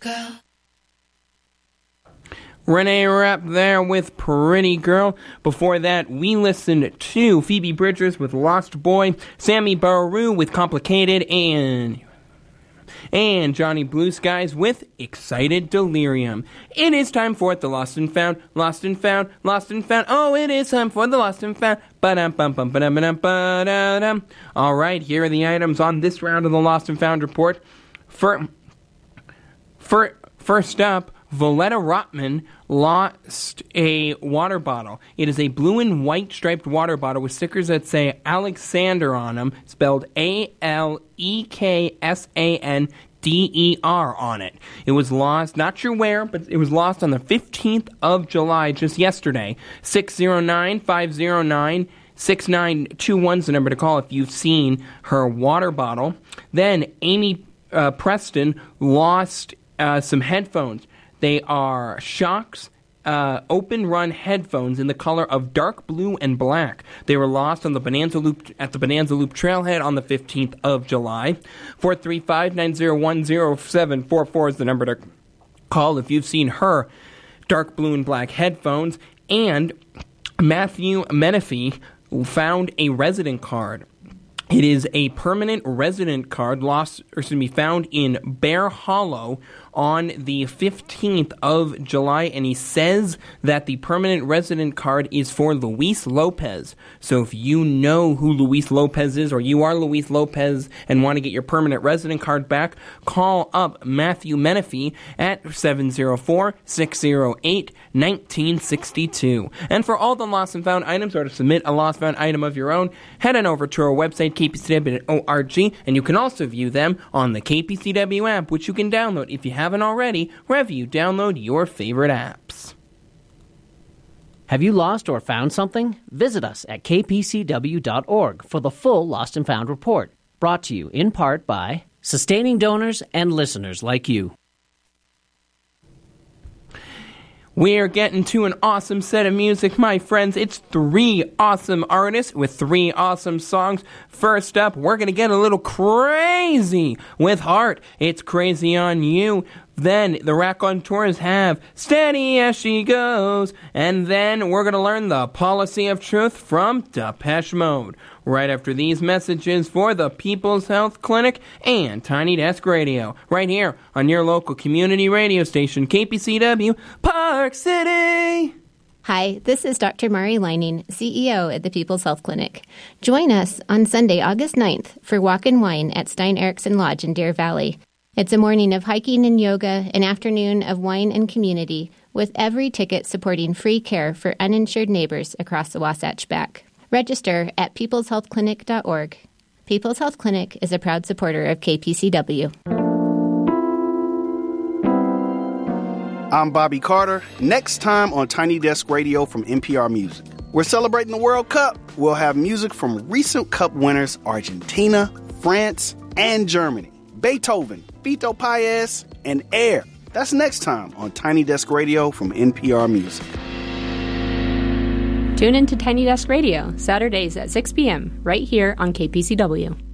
Girl. Renee Rapp there with Pretty Girl. Before that, we listened to Phoebe Bridgers with Lost Boy, Sammy Baru with Complicated, and Johnny Blue Skies with Excited Delirium. It is time for the Lost and Found, Lost and Found, Lost and Found. Oh, it is time for the Lost and Found. All right, here are the items on this round of the Lost and Found report. First up, Valletta Rotman lost a water bottle. It is a blue and white striped water bottle with stickers that say Alexander on them, spelled Aleksander on it. It was lost, not sure where, but it was lost on the 15th of July, just yesterday. 609-509-6921 is the number to call if you've seen her water bottle. Then Amy Preston lost some headphones. They are Shocks open-run headphones in the color of dark blue and black. They were lost on the Bonanza Loop at the Bonanza Loop Trailhead on the 15th of July. 435-901-0744 is the number to call if you've seen her dark blue and black headphones. And Matthew Menifee found a resident card. It is a permanent resident card found in Bear Hollow on the 15th of July, and he says that the permanent resident card is for Luis Lopez. So if you know who Luis Lopez is, or you are Luis Lopez and want to get your permanent resident card back, call up Matthew Menifee at 704-608-1962. And for all the Lost and Found items, or to submit a Lost Found item of your own, head on over to our website, kpcw.org, and you can also view them on the KPCW app, which you can download if you haven't already. Review, download your favorite apps. Have you lost or found something? Visit us at kpcw.org for the full Lost and Found report, brought to you in part by sustaining donors and listeners like you. We're getting to an awesome set of music, my friends. It's 3 awesome artists with 3 awesome songs. First up, we're going to get a little crazy with Heart. It's Crazy on You. Then the Raconteurs have Steady As She Goes. And then we're going to learn the Policy of Truth from Depeche Mode. Right after these messages for the People's Health Clinic and Tiny Desk Radio. Right here on your local community radio station, KPCW, Park City. Hi, this is Dr. Mari Leining, CEO at the People's Health Clinic. Join us on Sunday, August 9th for Walk and Wine at Stein Eriksen Lodge in Deer Valley. It's a morning of hiking and yoga, an afternoon of wine and community, with every ticket supporting free care for uninsured neighbors across the Wasatch Back. Register at peopleshealthclinic.org. People's Health Clinic is a proud supporter of KPCW. I'm Bobby Carter. Next time on Tiny Desk Radio from NPR Music. We're celebrating the World Cup. We'll have music from recent Cup winners Argentina, France, and Germany. Beethoven, Fito Paez, and Air. That's next time on Tiny Desk Radio from NPR Music. Tune in to Tiny Desk Radio, Saturdays at 6 p.m., right here on KPCW.